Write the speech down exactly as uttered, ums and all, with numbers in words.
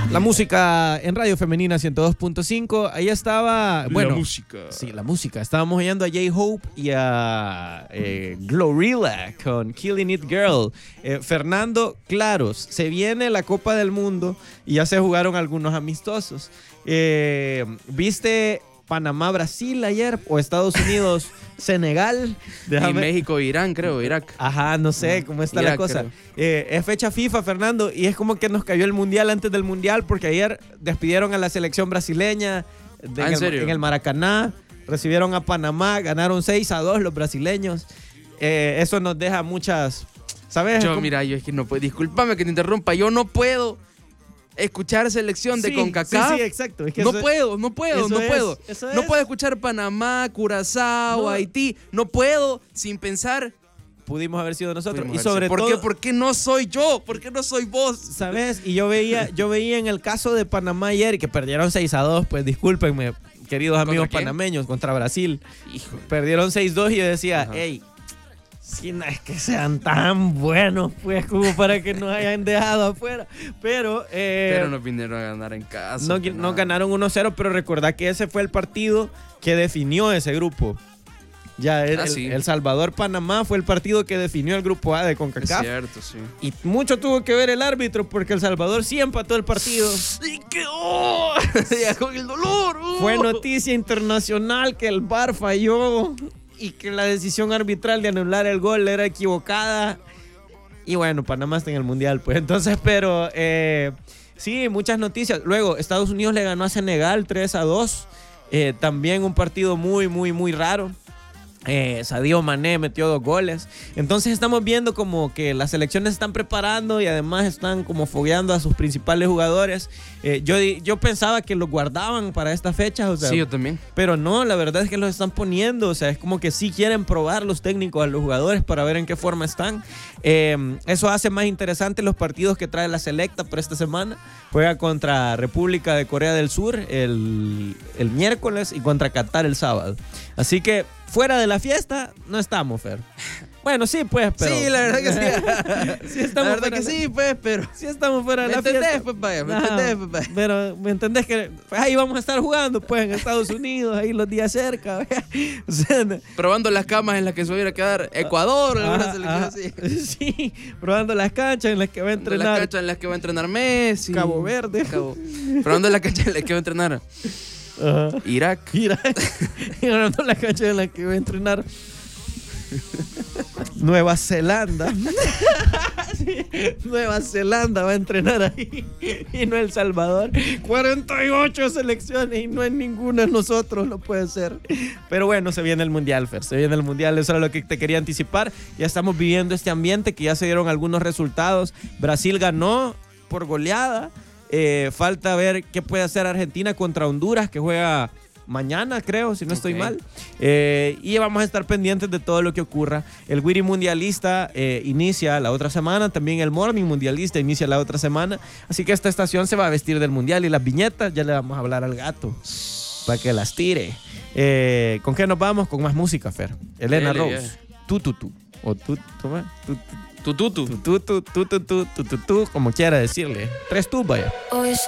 La música en Radio Femenina ciento dos punto cinco. Ahí estaba. Bueno, la música. Sí, la música. Estábamos oyendo a J-Hope y a eh, Glorilla con Killing It Girl. Eh, Fernando Claros. Se viene la Copa del Mundo y ya se jugaron algunos amistosos. Eh, ¿Viste Panamá-Brasil ayer? ¿O Estados Unidos-Senegal? Y México-Irán, creo, Irak. Ajá, no sé cómo está Irak, la cosa. creo. Eh, es fecha FIFA, Fernando, y es como que nos cayó el Mundial antes del Mundial, porque ayer despidieron a la selección brasileña de, Ah, en, ¿en el, serio? en el Maracaná, recibieron a Panamá, ganaron seis a dos los brasileños. Eh, eso nos deja muchas, ¿sabes? Yo, Como- mira, yo es que no puedo, discúlpame que te interrumpa, yo no puedo escuchar selección de Sí, CONCACAF. Sí, sí, exacto. Es que No eso- puedo, no puedo, eso no es, puedo. eso No es. puedo escuchar Panamá, Curazao, No. Haití. No puedo sin pensar. Pudimos haber sido nosotros. Pudimos Y haber sobre sido. ¿Por todo, qué? ¿Por qué no soy yo? ¿Por qué no soy vos? ¿sabes? Y yo veía, yo veía en el caso de Panamá ayer que perdieron seis a dos, pues discúlpenme, queridos ¿Contra amigos quién? panameños, contra Brasil. Hijo. Perdieron seis dos y yo decía, Ajá. hey, si no es que sean tan buenos, pues, como para que nos hayan dejado afuera. Pero, eh, Pero nos vinieron a ganar en casa. no, pues, no nada. ganaron uno cero, pero recordá que ese fue el partido que definió ese grupo. Ya, el, Ah, el- sí. el Salvador-Panamá fue el partido que definió el grupo A de Es CONCACAF. cierto, sí. Y mucho tuvo que ver el árbitro porque El Salvador sí empató el partido. ¡Y qué! ¡Oh! Ya con el dolor. ¡Oh! Fue noticia internacional que el V A R falló y que la decisión arbitral de anular el gol era equivocada. Y bueno, Panamá está en el Mundial, pues. Entonces, pero eh, sí, muchas noticias. Luego, Estados Unidos le ganó a Senegal tres a dos. Eh, también un partido muy, muy, muy raro. Eh, Sadio Mané metió dos goles. Entonces estamos viendo como que las selecciones se están preparando y además están como fogueando a sus principales jugadores. Eh, yo, di- yo pensaba que los guardaban para estas fechas, o sea, Sí, yo también. pero no, la verdad es que los están poniendo. O sea, es como que sí quieren probar los técnicos a los jugadores para ver en qué forma están. Eh, eso hace más interesantes los partidos que trae la selecta para esta semana. Juega contra República de Corea del Sur el, el miércoles y contra Qatar el sábado. Así que fuera de la fiesta no estamos, Fer. Bueno, sí, pues, pero... Sí, la verdad que sí. Sí estamos la verdad fuera que de- sí, pues, pero. Sí estamos fuera de ¿Me la entendés, fiesta. pues, vaya? ¿Me Ajá, entendés, pues, vaya? Pero me entendés que pues, ahí vamos a estar jugando, pues, en Estados Unidos, ahí los días cerca. O sea, no- Probando las camas en las que se hubiera a quedar Ecuador, alguna Ajá, selección ajá. así. Sí, probando las canchas en las que va a Probando las entrenar canchas en las que va a entrenar Messi. Cabo Verde. Cabo- Probando las canchas en las que va a entrenar Ajá. Irak. Irak. Y probando las canchas en las que va a entrenar Nueva Zelanda. Sí, Nueva Zelanda va a entrenar ahí y no El Salvador. cuarenta y ocho selecciones y no en ninguna de nosotros, no puede ser. Pero bueno, se viene el Mundial, Fer. Se viene el Mundial, eso era lo que te quería anticipar. Ya estamos viviendo este ambiente que ya se dieron algunos resultados. Brasil ganó por goleada. Eh, falta ver qué puede hacer Argentina contra Honduras, que juega mañana, creo, si no estoy Ok. mal. Eh, y vamos a estar pendientes de todo lo que ocurra. El Wiri Mundialista eh, inicia la otra semana, también el Morning Mundialista inicia la otra semana. Así que esta estación se va a vestir del Mundial y las viñetas ya le vamos a hablar al gato para que las tire. Eh, ¿Con qué nos vamos? Con más música, Fer. Elena Dele, Rose. Tú, tú, tú. O tú, tú, va. tú, tú, Tututu. tú, tú, tú, tú, tú, tú, tú, tú, tú, como quiera decirle. Tres tú, vaya. Hoy